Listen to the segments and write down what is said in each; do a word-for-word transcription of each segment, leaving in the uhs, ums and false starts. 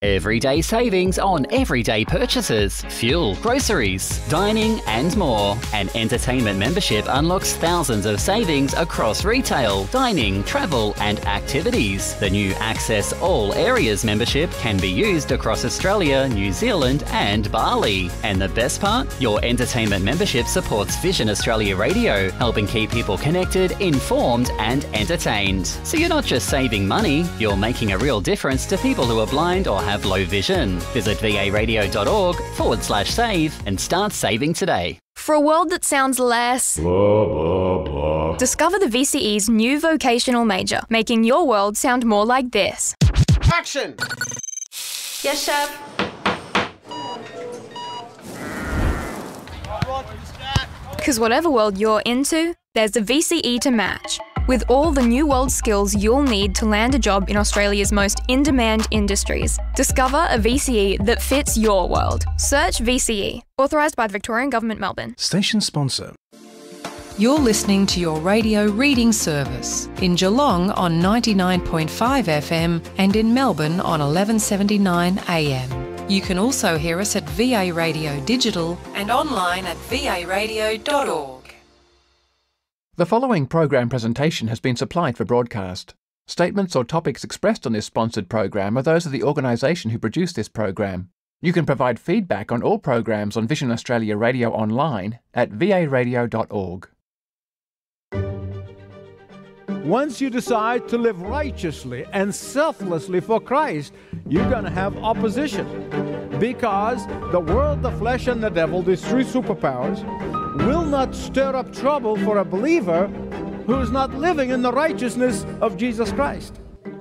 Everyday savings on everyday purchases, fuel, groceries, dining and more. An entertainment membership unlocks thousands of savings across retail, dining, travel and activities. The new Access All Areas membership can be used across Australia, New Zealand and Bali. And the best part? Your entertainment membership supports Vision Australia Radio, helping keep people connected, informed and entertained. So you're not just saving money, you're making a real difference to people who are blind or have low vision. Visit varadio.org forward slash save and start saving today. For a world that sounds less blah, blah, blah. Discover the V C E's new vocational major, making your world sound more like this. Action! Yes, chef. Because whatever world you're into, there's the V C E to match. With all the new world skills you'll need to land a job in Australia's most in-demand industries. Discover a V C E that fits your world. Search V C E. Authorised by the Victorian Government, Melbourne. Station sponsor. You're listening to your radio reading service in Geelong on ninety-nine point five F M and in Melbourne on eleven seventy-nine A M. You can also hear us at V A Radio Digital and online at v a radio dot org. The following program presentation has been supplied for broadcast. Statements or topics expressed on this sponsored program are those of the organisation who produced this program. You can provide feedback on all programs on Vision Australia Radio online at v a radio dot org. Once you decide to live righteously and selflessly for Christ, you're going to have opposition. Because the world, the flesh, and the devil, these three superpowers, will not stir up trouble for a believer who is not living in the righteousness of Jesus Christ.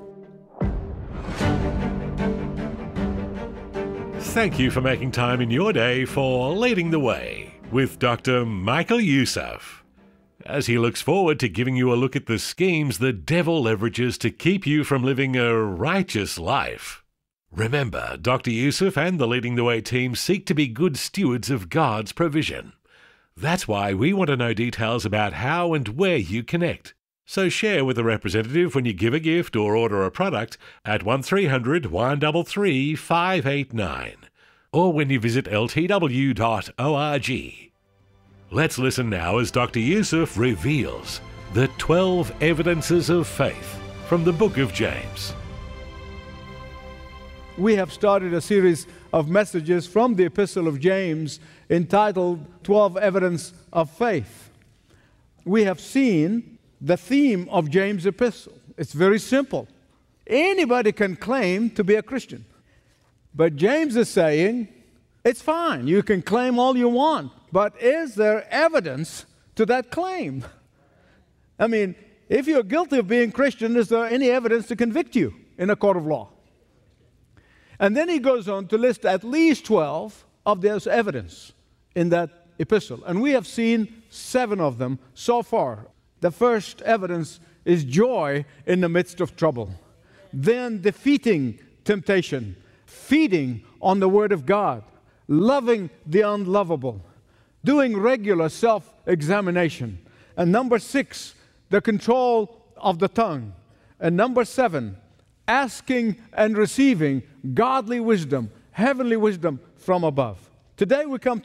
Thank you for making time in your day for Leading the Way with Doctor Michael Youssef, as he looks forward to giving you a look at the schemes the devil leverages to keep you from living a righteous life. Remember, Doctor Youssef and the Leading the Way team seek to be good stewards of God's provision. That's why we want to know details about how and where you connect. So share with a representative when you give a gift or order a product at one three hundred, one three three, five eight nine or when you visit l t w dot org. Let's listen now as Doctor Youssef reveals the twelve evidences of faith from the book of James. We have started a series of messages from the Epistle of James entitled twelve Evidence of Faith. We have seen the theme of James' epistle. It's very simple. Anybody can claim to be a Christian. But James is saying, it's fine, you can claim all you want, but is there evidence to that claim? I mean, if you're guilty of being Christian, is there any evidence to convict you in a court of law? And then he goes on to list at least twelve of those evidence in that epistle. And we have seen seven of them so far. The first evidence is joy in the midst of trouble. Then defeating temptation, feeding on the Word of God, loving the unlovable, doing regular self-examination. And number six, the control of the tongue. And number seven, asking and receiving godly wisdom, heavenly wisdom from above. Today we come to